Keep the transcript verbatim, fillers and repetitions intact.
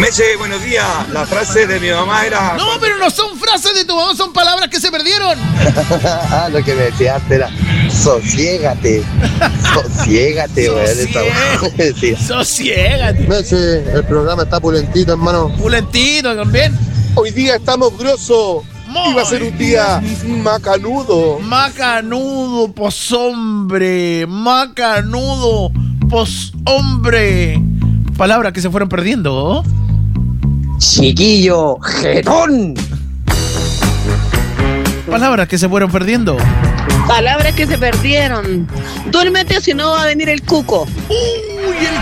Meche, buenos días. La frase de mi mamá era... No, pero no son frases de tu mamá, son palabras que se perdieron. Lo que me decías era, sosiégate, sosiégate, güey. Sosiégate. Meche, el programa está pulentito, hermano. Pulentito también. Hoy día estamos grosos. Iba a ser un día macanudo. Macanudo, pos hombre. Macanudo, pos hombre. Palabras que se fueron perdiendo. Chiquillo, jetón. Palabras que se fueron perdiendo. Palabras que se perdieron. Duérmete, si no va a venir el cuco. Uy, el